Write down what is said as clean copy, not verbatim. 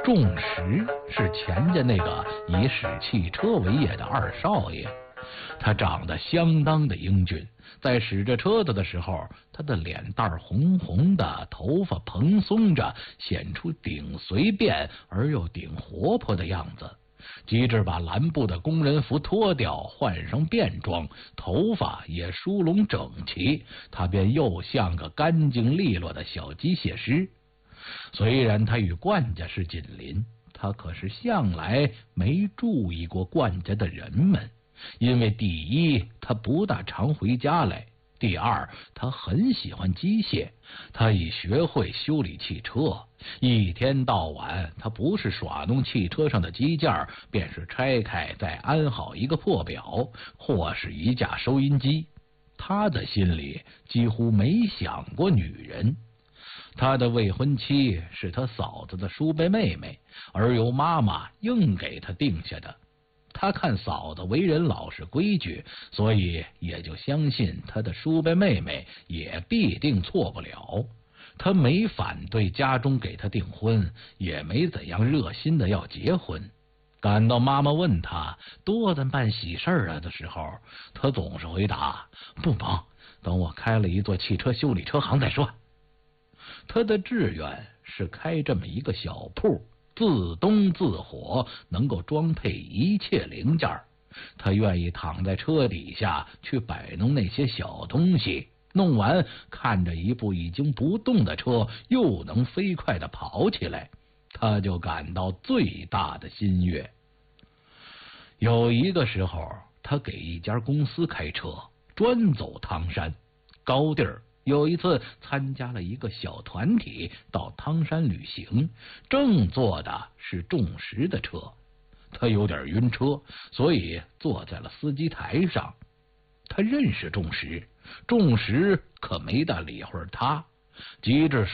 仲石是钱家那个以使汽车为业的二少爷，他长得相当的英俊，在使着车子的时候，他的脸蛋红红的，头发蓬松着，显出顶随便而又顶活泼的样子。及至把蓝布的工人服脱掉，换上便装，头发也梳拢整齐，他便又像个干净利落的小机械师。虽然他与冠家是紧邻，他可是向来没注意过冠家的人们，因为第一，他不大常回家来；第二，他很喜欢机械，他已学会修理汽车。一天到晚，他不是耍弄汽车上的机件，便是拆开再安好一个破表，或是一架收音机。他的心里几乎没想过女人。他的未婚妻是他嫂子的叔伯妹妹，而由妈妈硬给他定下的。他看嫂子为人老实规矩，所以也就相信他的叔伯妹妹也必定错不了。他没反对家中给他订婚，也没怎样热心的要结婚。赶到妈妈问他多咱办喜事啊的时候，他总是回答不忙，等我开了一座汽车修理车行再说。他的志愿是开这么一个小铺，自东自火，能够装配一切零件。他愿意躺在车底下去摆弄那些小东西，弄完看着一部已经不动的车又能飞快地跑起来，他就感到最大的心悦。有一个时候，他给一家公司开车，专走汤山高地儿。有一次参加了一个小团体到汤山旅行，正坐的是仲石的车。他有点晕车，所以坐在了司机台上。他认识仲石，仲石可没大理会他，及至